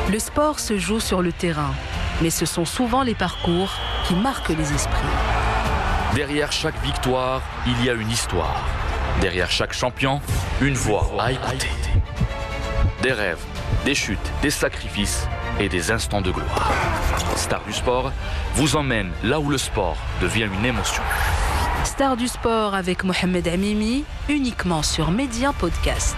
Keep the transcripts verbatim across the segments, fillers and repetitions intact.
Le sport se joue sur le terrain, mais ce sont souvent les parcours qui marquent les esprits. Derrière chaque victoire, il y a une histoire. Derrière chaque champion, une voix à écouter. Des rêves, des chutes, des sacrifices et des instants de gloire. Star du sport vous emmène là où le sport devient une émotion. Star du sport avec Mohamed Amimi, uniquement sur Média Podcast.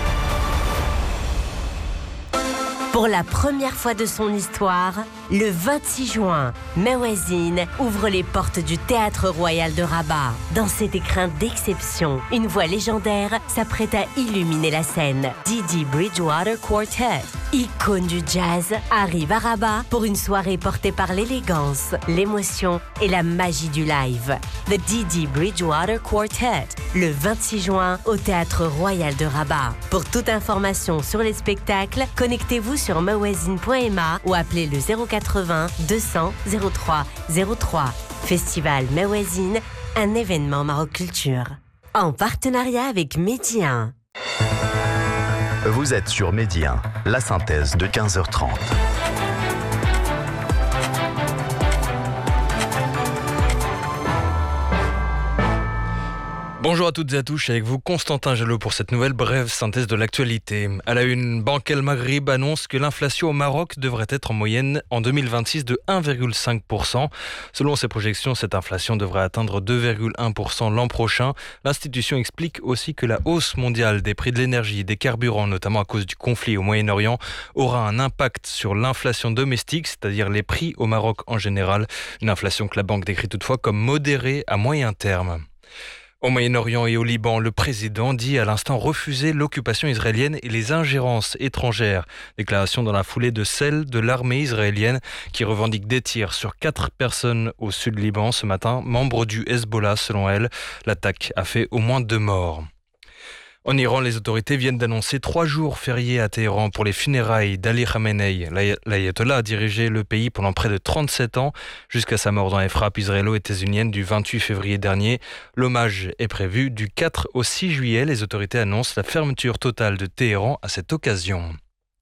Pour la première fois de son histoire, le vingt-six juin, Mawazine ouvre les portes du Théâtre Royal de Rabat. Dans cet écrin d'exception, une voix légendaire s'apprête à illuminer la scène. Didi Bridgewater Quartet, icône du jazz, arrive à Rabat pour une soirée portée par l'élégance, l'émotion et la magie du live. The Didi Bridgewater Quartet, le vingt-six juin au Théâtre Royal de Rabat. Pour toute information sur les spectacles, connectez-vous sur mawazine point m a ou appelez le zéro quatre-vingts deux cents zéro trois zéro trois. Festival Mawazine, un événement Maroc Culture. En partenariat avec Média. Vous êtes sur Média, la synthèse de quinze heures trente. Bonjour à toutes et à tous, avec vous Constantin Jalot pour cette nouvelle brève synthèse de l'actualité. À la une, Banque El Maghrib annonce que l'inflation au Maroc devrait être en moyenne en deux mille vingt-six de un virgule cinq pour cent. Selon ses projections, cette inflation devrait atteindre deux virgule un pour cent l'an prochain. L'institution explique aussi que la hausse mondiale des prix de l'énergie et des carburants, notamment à cause du conflit au Moyen-Orient, aura un impact sur l'inflation domestique, c'est-à-dire les prix au Maroc en général. Une inflation que la banque décrit toutefois comme modérée à moyen terme. Au Moyen-Orient et au Liban, le président dit à l'instant refuser l'occupation israélienne et les ingérences étrangères. Déclaration dans la foulée de celle de l'armée israélienne qui revendique des tirs sur quatre personnes au sud Liban ce matin, membres du Hezbollah selon elle. L'attaque a fait au moins deux morts. En Iran, les autorités viennent d'annoncer trois jours fériés à Téhéran pour les funérailles d'Ali Khamenei. L'ayatollah a dirigé le pays pendant près de trente-sept ans, jusqu'à sa mort dans les frappes israélo-états-uniennes du vingt-huit février dernier. L'hommage est prévu du quatre au six juillet. Les autorités annoncent la fermeture totale de Téhéran à cette occasion.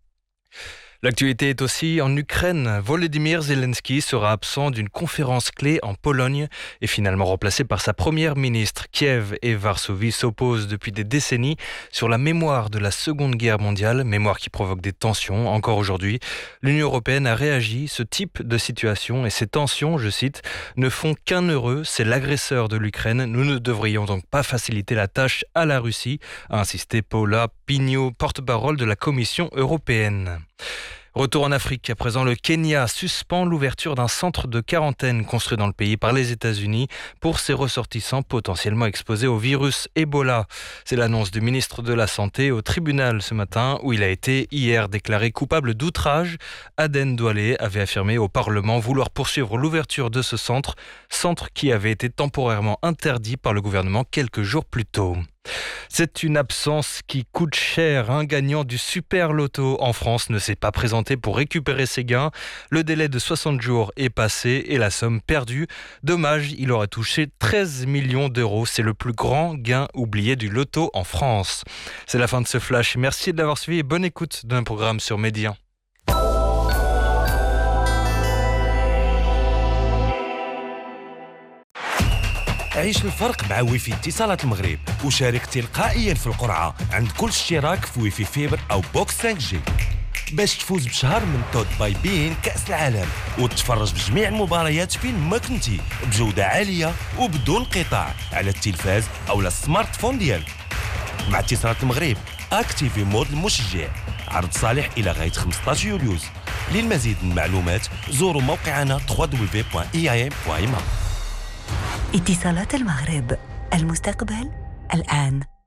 L'actualité est aussi en Ukraine. Volodymyr Zelensky sera absent d'une conférence clé en Pologne et finalement remplacé par sa première ministre. Kiev et Varsovie s'opposent depuis des décennies sur la mémoire de la Seconde Guerre mondiale, mémoire qui provoque des tensions encore aujourd'hui. L'Union européenne a réagi. Ce type de situation et ces tensions, je cite, ne font qu'un heureux, c'est l'agresseur de l'Ukraine. Nous ne devrions donc pas faciliter la tâche à la Russie, a insisté Paula Pignot, porte-parole de la Commission européenne. Retour en Afrique. À présent, le Kenya suspend l'ouverture d'un centre de quarantaine construit dans le pays par les États-Unis pour ses ressortissants potentiellement exposés au virus Ebola. C'est l'annonce du ministre de la Santé au tribunal ce matin où il a été hier déclaré coupable d'outrage. Aden Douale avait affirmé au Parlement vouloir poursuivre l'ouverture de ce centre, centre qui avait été temporairement interdit par le gouvernement quelques jours plus tôt. C'est une absence qui coûte cher. Un gagnant du Super Loto en France ne s'est pas présenté pour récupérer ses gains. Le délai de soixante jours est passé et la somme perdue. Dommage, il aurait touché treize millions d'euros. C'est le plus grand gain oublié du Loto en France. C'est la fin de ce flash. Merci de l'avoir suivi et bonne écoute d'un programme sur Média. عيش الفرق مع ويفي اتصالات المغرب وشارك تلقائيا في القرعة عند كل اشتراك في ويفي فيبر أو بوكس خمسة جي باش تفوز بشهر من تود باي بين كأس العالم وتتفرج بجميع المباريات فين ما كنتي بجودة عالية وبدون انقطاع على التلفاز أو السمارت فون ديالك. مع اتصالات المغرب اكتيفي مود المشجع. عرض صالح إلى غاية خمسطاش يوليوز. للمزيد من المعلومات زوروا موقعنا دبليو دبليو دبليو دوت إي آي إم دوت إم. اتصالات المغرب، المستقبل الآن.